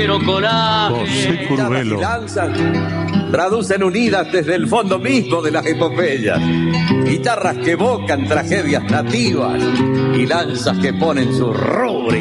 José Curvelo. Traducen unidas desde el fondo mismo de las epopeyas. Guitarras que evocan tragedias nativas y lanzas que ponen su rubro